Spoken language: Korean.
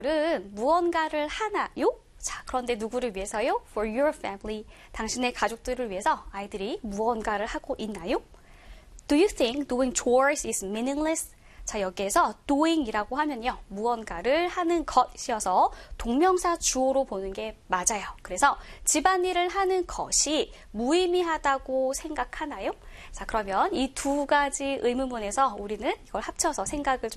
은 무언가를 하나요? 자, 그런데 누구를 위해서요? For your family. 당신의 가족들을 위해서 아이들이 무언가를 하고 있나요? Do you think doing chores is meaningless? 자, 여기에서 doing이라고 하면요. 무언가를 하는 것이어서 동명사 주어로 보는 게 맞아요. 그래서 집안일을 하는 것이 무의미하다고 생각하나요? 자, 그러면 이 두 가지 의문문에서 우리는 이걸 합쳐서 생각을 좀